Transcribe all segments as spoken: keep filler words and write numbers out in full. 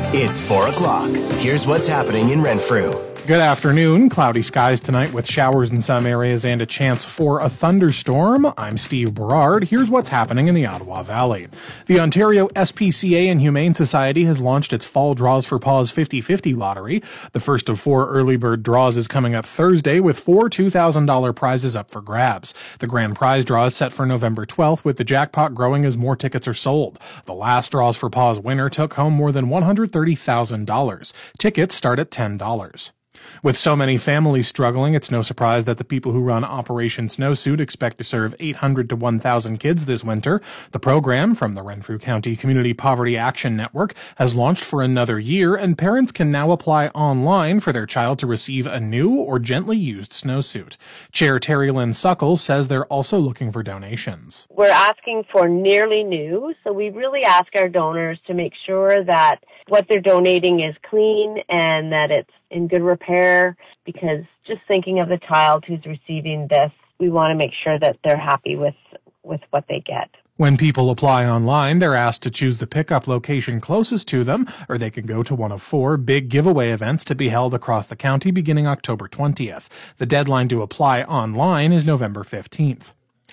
It's four o'clock. Here's what's happening in Renfrew. Good afternoon. Cloudy skies tonight with showers in some areas and a chance for a thunderstorm. I'm Steve Berard. Here's what's happening in the Ottawa Valley. The Ontario S P C A and Humane Society has launched its Fall Draws for Paws fifty fifty lottery. The first of four early bird draws is coming up Thursday with four two thousand dollars prizes up for grabs. The grand prize draw is set for November twelfth, with the jackpot growing as more tickets are sold. The last Draws for Paws winner took home more than one hundred thirty thousand dollars. Tickets start at ten dollars. With so many families struggling, it's no surprise that the people who run Operation Snowsuit expect to serve eight hundred to one thousand kids this winter. The program, from the Renfrew County Community Poverty Action Network, has launched for another year, and parents can now apply online for their child to receive a new or gently used snowsuit. Chair Terry Lynn Suckles says they're also looking for donations. We're asking for nearly new, so we really ask our donors to make sure that what they're donating is clean and that it's in good repair, because just thinking of the child who's receiving this, we want to make sure that they're happy with, with what they get. When people apply online, they're asked to choose the pickup location closest to them, or they can go to one of four big giveaway events to be held across the county beginning October twentieth. The deadline to apply online is November fifteenth.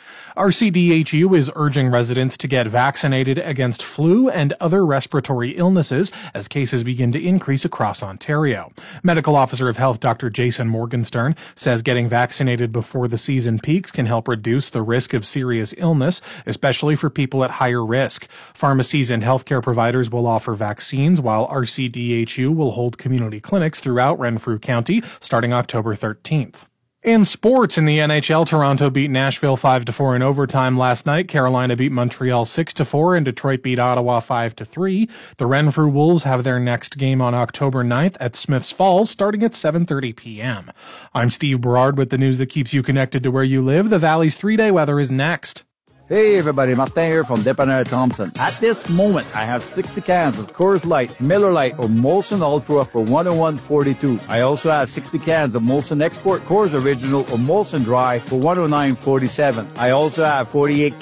R C D H U is urging residents to get vaccinated against flu and other respiratory illnesses as cases begin to increase across Ontario. Medical Officer of Health Doctor Jason Morgenstern says getting vaccinated before the season peaks can help reduce the risk of serious illness, especially for people at higher risk. Pharmacies and healthcare providers will offer vaccines, while R C D H U will hold community clinics throughout Renfrew County starting October thirteenth. In sports, in the N H L, Toronto beat Nashville five to four in overtime last night. Carolina beat Montreal six to four, and Detroit beat Ottawa five to three. The Renfrew Wolves have their next game on October ninth at Smiths Falls, starting at seven thirty p.m. I'm Steve Berard with the news that keeps you connected to where you live. The Valley's three-day weather is next. Hey everybody, Martin here from Dépanneur Thompson. At this moment, I have sixty cans of Coors Light, Miller Lite, or Molson Ultra for one oh one forty-two. I also have sixty cans of Molson Export Coors Original or Molson Dry for one oh nine forty-seven. I also have forty-eight